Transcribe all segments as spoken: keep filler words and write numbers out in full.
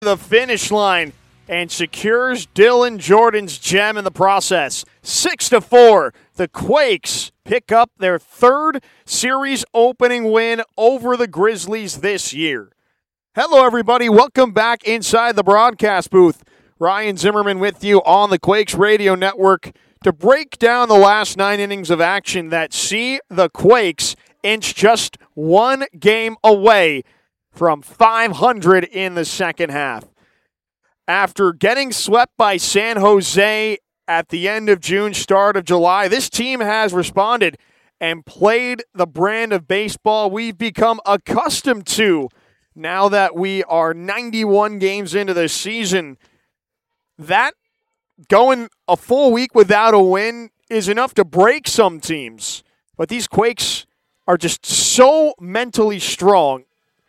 the finish line and secures Dylan Jordan's gem in the process. Six to four, the Quakes pick up their third series opening win over the Grizzlies this year. Hello, everybody. Welcome back inside the broadcast booth. Ryan Zimmerman with you on the Quakes Radio Network to break down the last nine innings of action that see the Quakes inch just one game away from five hundred in the second half. After getting swept by San Jose at the end of June, start of July, this team has responded and played the brand of baseball we've become accustomed to now that we are ninety-one games into the season. That going a full week without a win is enough to break some teams. But these Quakes are just so mentally strong.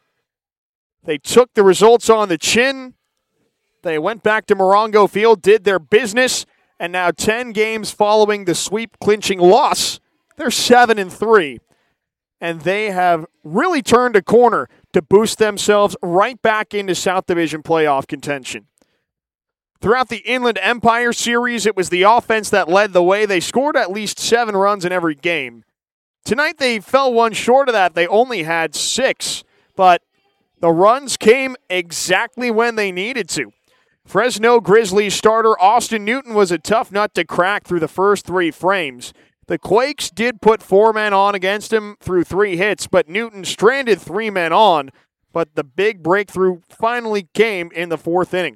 They took the results on the chin. They went back to Morongo Field, did their business, and now ten games following the sweep-clinching loss, they're seven and three. And they have really turned a corner to boost themselves right back into South Division playoff contention. Throughout the Inland Empire Series, it was the offense that led the way. They scored at least seven runs in every game. Tonight, they fell one short of that. They only had six, but the runs came exactly when they needed to. Fresno Grizzlies starter Austin Newton was a tough nut to crack through the first three frames. The Quakes did put four men on against him through three hits, but Newton stranded three men on, but the big breakthrough finally came in the fourth inning.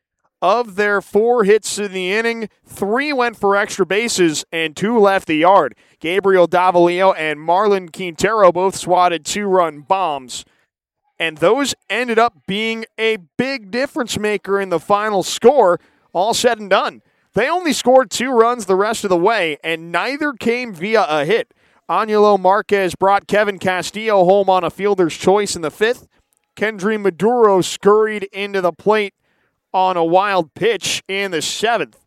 Of their four hits in the inning, three went for extra bases and two left the yard. Gabriel Davalillo and Marlon Quintero both swatted two-run bombs. And those ended up being a big difference maker in the final score, all said and done. They only scored two runs the rest of the way, and neither came via a hit. Angelo Marquez brought Kevin Castillo home on a fielder's choice in the fifth. Kendry Maduro scurried into the plate on a wild pitch in the seventh.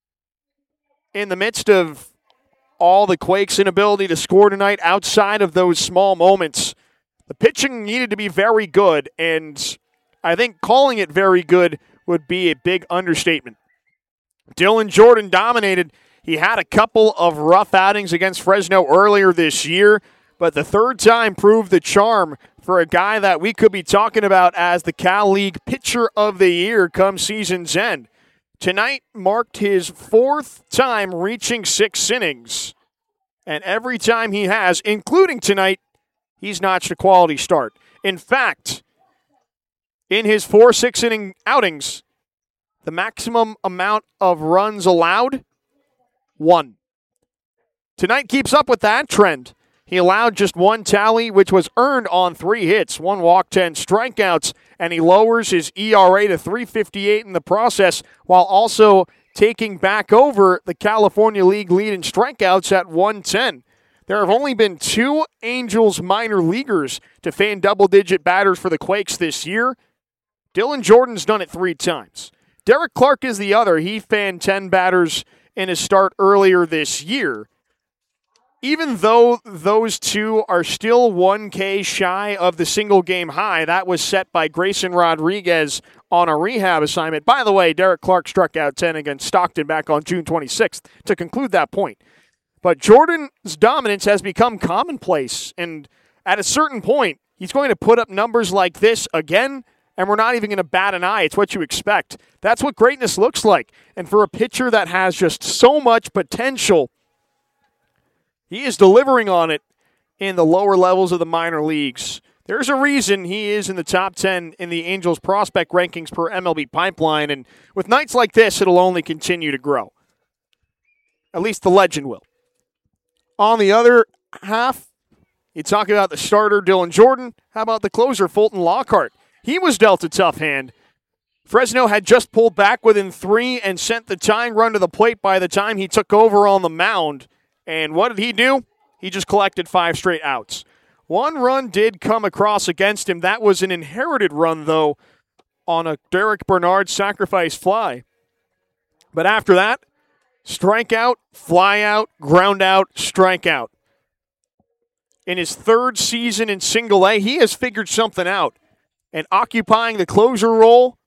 In the midst of all the Quakes' inability to score tonight, outside of those small moments, the pitching needed to be very good, and I think calling it very good would be a big understatement. Dylan Jordan dominated. He had a couple of rough outings against Fresno earlier this year, but the third time proved the charm for a guy that we could be talking about as the Cal League Pitcher of the Year come season's end. Tonight marked his fourth time reaching six innings, and every time he has, including tonight, he's notched a quality start. In fact, in his four six-inning outings, the maximum amount of runs allowed, one. Tonight keeps up with that trend. He allowed just one tally, which was earned on three hits, one walk, ten strikeouts, and he lowers his E R A to three fifty-eight in the process, while also taking back over the California League lead in strikeouts at one ten. There have only been two Angels minor leaguers to fan double-digit batters for the Quakes this year. Dylan Jordan's done it three times. Derek Clark is the other. He fanned ten batters in his start earlier this year. Even though those two are still one K shy of the single-game high, that was set by Grayson Rodriguez on a rehab assignment. By the way, Derek Clark struck out ten against Stockton back on June twenty-sixth to conclude that point. But Jordan's dominance has become commonplace, and at a certain point, he's going to put up numbers like this again, and we're not even going to bat an eye. It's what you expect. That's what greatness looks like. And for a pitcher that has just so much potential, he is delivering on it in the lower levels of the minor leagues. There's a reason he is in the top ten in the Angels prospect rankings per M L B Pipeline, and with nights like this, it'll only continue to grow. At least the legend will. On the other half, you talk about the starter, Dylan Jordan. How about the closer, Fulton Lockhart? He was dealt a tough hand. Fresno had just pulled back within three and sent the tying run to the plate by the time he took over on the mound. And what did he do? He just collected five straight outs. One run did come across against him. That was an inherited run, though, on a Derek Bernard sacrifice fly. But after that, strikeout, fly out, ground out, strikeout. In his third season in single A, he has figured something out. And occupying the closer role